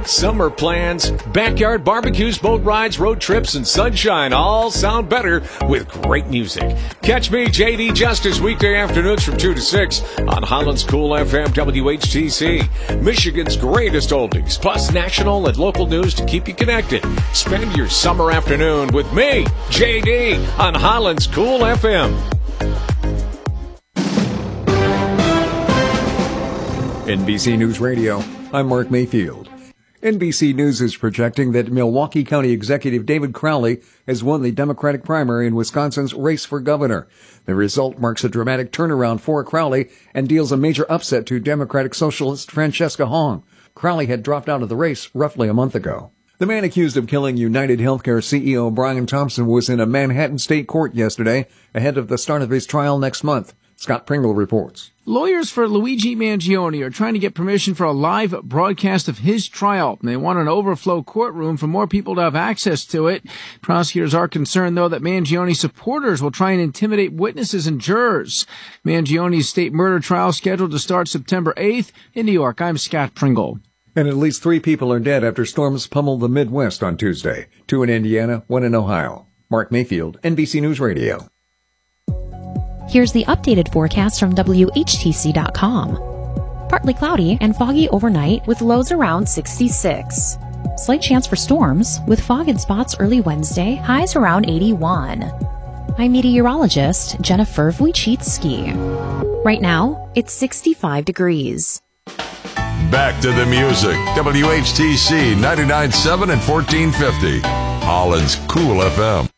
Summer plans, backyard barbecues, boat rides, road trips, and sunshine all sound better with great music. Catch me, JD Justice, weekday afternoons from 2 to 6 on Holland's Cool FM WHTC. Michigan's greatest oldies, plus national and local news to keep you connected. Spend your summer afternoon with me, JD, on Holland's Cool FM. NBC News Radio, I'm Mark Mayfield. NBC News is projecting that Milwaukee County Executive David Crowley has won the Democratic primary in Wisconsin's race for governor. The result marks a dramatic turnaround for Crowley and deals a major upset to Democratic Socialist Francesca Hong. Crowley had dropped out of the race roughly a month ago. The man accused of killing United Healthcare CEO Brian Thompson was in a Manhattan state court yesterday ahead of the start of his trial next month. Scott Pringle reports. Lawyers for Luigi Mangione are trying to get permission for a live broadcast of his trial. They want an overflow courtroom for more people to have access to it. Prosecutors are concerned, though, that Mangione supporters will try and intimidate witnesses and jurors. Mangione's state murder trial scheduled to start September 8th. In New York, I'm Scott Pringle. And at least 3 people are dead after storms pummeled the Midwest on Tuesday. 2 in Indiana, 1 in Ohio. Mark Mayfield, NBC News Radio. Here's the updated forecast from WHTC.com. Partly cloudy and foggy overnight with lows around 66. Slight chance for storms with fog in spots early Wednesday, highs around 81. I'm meteorologist Jennifer Wojcicki. Right now, it's 65 degrees. Back to the music. WHTC 99.7 and 1450. Holland's Cool FM.